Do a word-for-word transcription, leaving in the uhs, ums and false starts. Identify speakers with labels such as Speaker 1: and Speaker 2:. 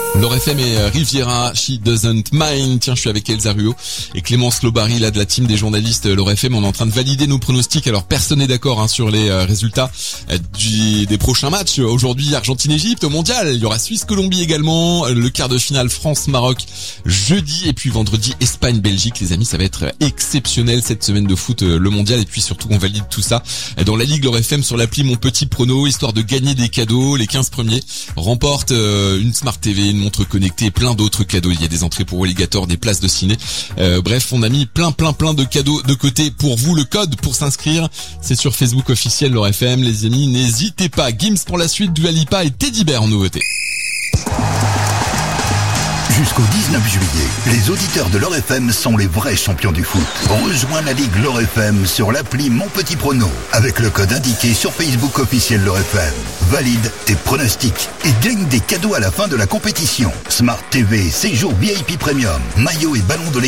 Speaker 1: Laure F M et Riviera, She Doesn't Mind. Tiens, je suis avec Elsa Ruot et Clémence Lobary, là, de la team des journalistes Laure F M. On est en train de valider nos pronostics. Alors, personne n'est d'accord hein, sur les euh, résultats euh, du, des prochains matchs. Aujourd'hui, Argentine-Égypte au Mondial. Il y aura Suisse-Colombie également. Le quart de finale France-Maroc jeudi. Et puis vendredi, Espagne-Belgique. Les amis, ça va être exceptionnel cette semaine de foot, euh, le Mondial. Et puis surtout, on valide tout ça dans la Ligue Laure F M sur l'appli Mon Petit Prono, histoire de gagner des cadeaux. Les quinze premiers remportent euh, une Smart T V, une montre connectée et plein d'autres cadeaux. Il y a des entrées pour Alligator, des places de ciné. Euh, bref, on a mis plein plein plein de cadeaux de côté pour vous. Le code pour s'inscrire, c'est sur Facebook officiel Laure F M. Les amis, n'hésitez pas. Gims pour la suite, Dua Lipa et Teddy Bear en nouveauté.
Speaker 2: Jusqu'au dix-neuf juillet, les auditeurs de Laure F M sont les vrais champions du foot. Rejoins la Ligue Laure F M sur l'appli Mon Petit Prono avec le code indiqué sur Facebook officiel Laure F M. Valide tes pronostics et gagne des cadeaux à la fin de la compétition. Smart T V, séjour V I P Premium, maillot et ballon de l'équipe.